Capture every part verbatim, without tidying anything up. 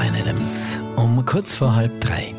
Bryan Adams um kurz vor halb drei.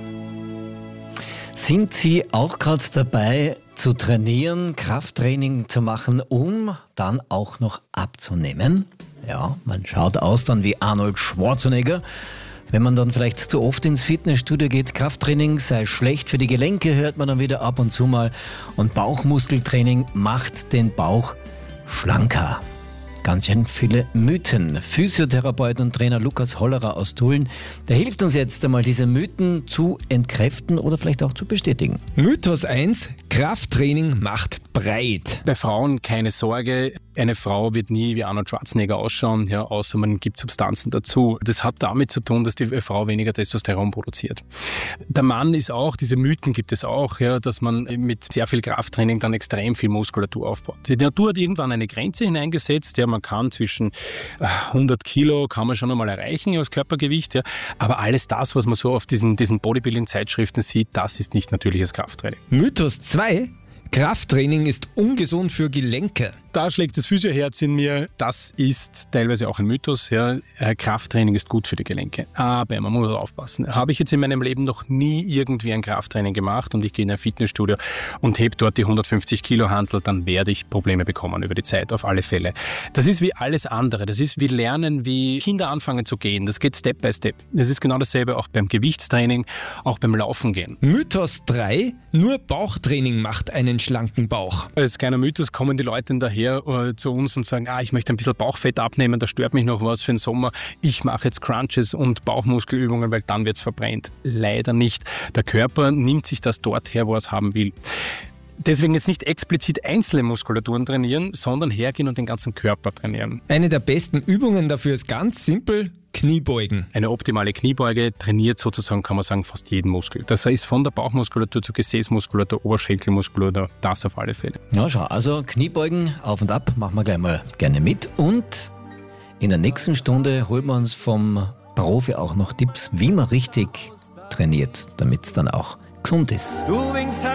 Sind Sie auch gerade dabei zu trainieren, Krafttraining zu machen, um dann auch noch abzunehmen? Ja, man schaut aus dann wie Arnold Schwarzenegger. Wenn man dann vielleicht zu oft ins Fitnessstudio geht, Krafttraining sei schlecht für die Gelenke, hört man dann wieder ab und zu mal. Und Bauchmuskeltraining macht den Bauch schlanker. Ganz schön viele Mythen. Physiotherapeut und Trainer Lukas Hollerer aus Tulln, der hilft uns jetzt einmal, diese Mythen zu entkräften oder vielleicht auch zu bestätigen. Mythos eins, Krafttraining macht breit. Bei Frauen keine Sorge, eine Frau wird nie wie Arnold Schwarzenegger ausschauen, ja, außer man gibt Substanzen dazu. Das hat damit zu tun, dass die Frau weniger Testosteron produziert. Der Mann ist auch, diese Mythen gibt es auch, ja, dass man mit sehr viel Krafttraining dann extrem viel Muskulatur aufbaut. Die Natur hat irgendwann eine Grenze hineingesetzt, ja, man kann zwischen hundert Kilo kann man schon einmal erreichen als Körpergewicht, ja, aber alles das, was man so auf diesen, diesen Bodybuilding-Zeitschriften sieht, das ist nicht natürliches Krafttraining. Mythos zwei, Krafttraining ist ungesund für Gelenke. Da schlägt das Physioherz in mir. Das ist teilweise auch ein Mythos. Ja. Krafttraining ist gut für die Gelenke. Aber man muss aufpassen. Habe ich jetzt in meinem Leben noch nie irgendwie ein Krafttraining gemacht und ich gehe in ein Fitnessstudio und hebe dort die hundertfünfzig Kilo Hantel, dann werde ich Probleme bekommen über die Zeit, auf alle Fälle. Das ist wie alles andere. Das ist wie Lernen, wie Kinder anfangen zu gehen. Das geht Step by Step. Das ist genau dasselbe auch beim Gewichtstraining, auch beim Laufen gehen. Mythos drei, nur Bauchtraining macht einen schlanken Bauch. Als kleiner Mythos kommen die Leute daher zu uns und sagen, ah, ich möchte ein bisschen Bauchfett abnehmen, da stört mich noch was für den Sommer. Ich mache jetzt Crunches und Bauchmuskelübungen, weil dann wird es verbrennt. Leider nicht. Der Körper nimmt sich das dort her, wo er es haben will. Deswegen jetzt nicht explizit einzelne Muskulaturen trainieren, sondern hergehen und den ganzen Körper trainieren. Eine der besten Übungen dafür ist ganz simpel, Kniebeugen. Eine optimale Kniebeuge trainiert sozusagen, kann man sagen, fast jeden Muskel. Das ist von der Bauchmuskulatur zur Gesäßmuskulatur, Oberschenkelmuskulatur, das auf alle Fälle. Ja, schau, also Kniebeugen auf und ab, machen wir gleich mal gerne mit. Und in der nächsten Stunde holen wir uns vom Profi auch noch Tipps, wie man richtig trainiert, damit es dann auch gesund ist. Du winkst